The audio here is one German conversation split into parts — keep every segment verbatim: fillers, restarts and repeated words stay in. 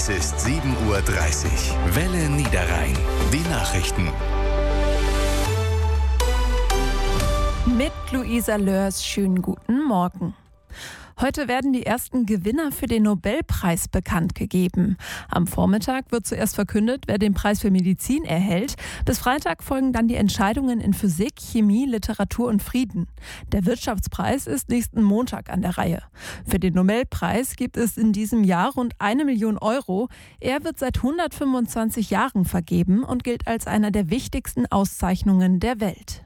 Es ist sieben Uhr dreißig. Welle Niederrhein. Die Nachrichten. Mit Luisa Lörs, schönen guten Morgen. Heute werden die ersten Gewinner für den Nobelpreis bekannt gegeben. Am Vormittag wird zuerst verkündet, wer den Preis für Medizin erhält. Bis Freitag folgen dann die Entscheidungen in Physik, Chemie, Literatur und Frieden. Der Wirtschaftspreis ist nächsten Montag an der Reihe. Für den Nobelpreis gibt es in diesem Jahr rund eine Million Euro. Er wird seit hundertfünfundzwanzig Jahren vergeben und gilt als einer der wichtigsten Auszeichnungen der Welt.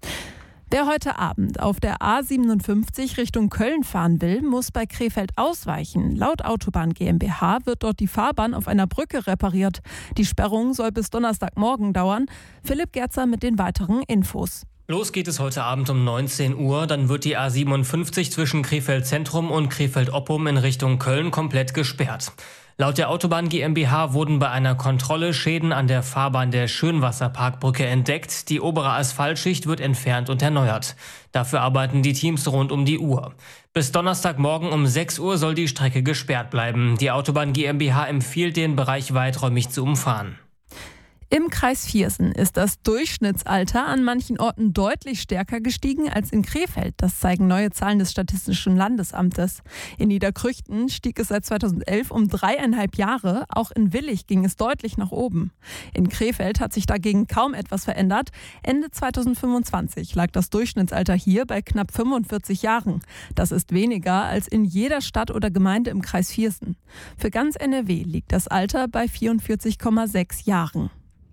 Wer heute Abend auf der A siebenundfünfzig Richtung Köln fahren will, muss bei Krefeld ausweichen. Laut Autobahn GmbH wird dort die Fahrbahn auf einer Brücke repariert. Die Sperrung soll bis Donnerstagmorgen dauern. Philipp Gerzer mit den weiteren Infos. Los geht es heute Abend um neunzehn Uhr. Dann wird die A siebenundfünfzig zwischen Krefeld Zentrum und Krefeld Oppum in Richtung Köln komplett gesperrt. Laut der Autobahn GmbH wurden bei einer Kontrolle Schäden an der Fahrbahn der Schönwasserparkbrücke entdeckt. Die obere Asphaltschicht wird entfernt und erneuert. Dafür arbeiten die Teams rund um die Uhr. Bis Donnerstagmorgen um sechs Uhr soll die Strecke gesperrt bleiben. Die Autobahn GmbH empfiehlt, den Bereich weiträumig zu umfahren. Im Kreis Viersen ist das Durchschnittsalter an manchen Orten deutlich stärker gestiegen als in Krefeld. Das zeigen neue Zahlen des Statistischen Landesamtes. In Niederkrüchten stieg es seit zweitausendelf um dreieinhalb Jahre. Auch in Willich ging es deutlich nach oben. In Krefeld hat sich dagegen kaum etwas verändert. Ende zweitausendfünfundzwanzig lag das Durchschnittsalter hier bei knapp fünfundvierzig Jahren. Das ist weniger als in jeder Stadt oder Gemeinde im Kreis Viersen. Für ganz N R W liegt das Alter bei vierundvierzig Komma sechs Jahren.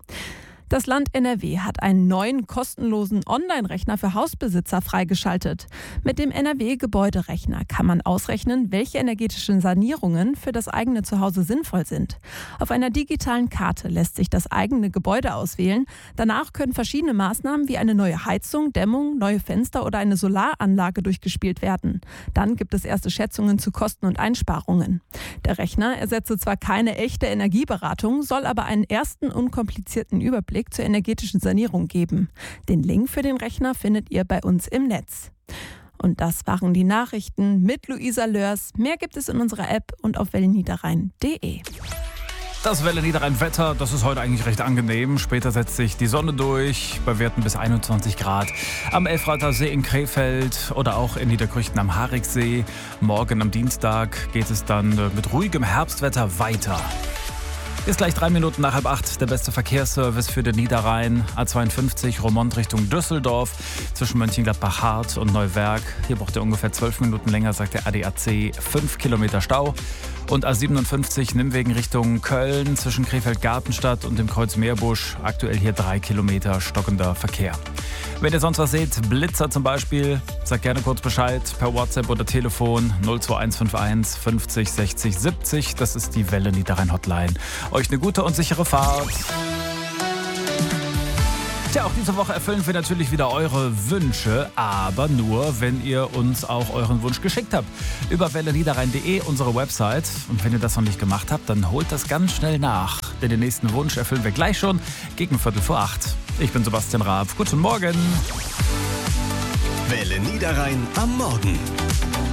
Das Land N R W hat einen neuen kostenlosen Online-Rechner für Hausbesitzer freigeschaltet. Mit dem N R W-Gebäuderechner kann man ausrechnen, welche energetischen Sanierungen für das eigene Zuhause sinnvoll sind. Auf einer digitalen Karte lässt sich das eigene Gebäude auswählen. Danach können verschiedene Maßnahmen wie eine neue Heizung, Dämmung, neue Fenster oder eine Solaranlage durchgespielt werden. Dann gibt es erste Schätzungen zu Kosten und Einsparungen. Der Rechner ersetze zwar keine echte Energieberatung, soll aber einen ersten unkomplizierten Überblick zur energetischen Sanierung geben. Den Link für den Rechner findet ihr bei uns im Netz. Und das waren die Nachrichten mit Luisa Lörs. Mehr gibt es in unserer App und auf welle niederrhein punkt de. Das Welle Niederrhein Wetter, das ist heute eigentlich recht angenehm. Später setzt sich die Sonne durch, bei Werten bis einundzwanzig Grad. Am Elfrather See in Krefeld oder auch in Niederkrüchten am Hariksee. Morgen am Dienstag geht es dann mit ruhigem Herbstwetter weiter. Ist gleich drei Minuten nach halb acht der beste Verkehrsservice für den Niederrhein. A zweiundfünfzig Romont Richtung Düsseldorf zwischen Mönchengladbach-Hart und Neuwerk. Hier braucht ihr ungefähr zwölf Minuten länger, sagt der A D A C. fünf Kilometer Stau. Und A siebenundfünfzig Nimwegen Richtung Köln zwischen Krefeld-Gartenstadt und dem Kreuz Meerbusch. Aktuell hier drei Kilometer stockender Verkehr. Wenn ihr sonst was seht, Blitzer zum Beispiel, sagt gerne kurz Bescheid per WhatsApp oder Telefon null zwei eins fünf eins fünfzig sechzig siebzig. Das ist die Welle Niederrhein Hotline. Euch eine gute und sichere Fahrt. Tja, auch diese Woche erfüllen wir natürlich wieder eure Wünsche, aber nur, wenn ihr uns auch euren Wunsch geschickt habt. Über welle niederrhein punkt de, unsere Website. Und wenn ihr das noch nicht gemacht habt, dann holt das ganz schnell nach. Denn den nächsten Wunsch erfüllen wir gleich schon gegen Viertel vor acht. Ich bin Sebastian Raab. Guten Morgen. Welle Niederrhein am Morgen.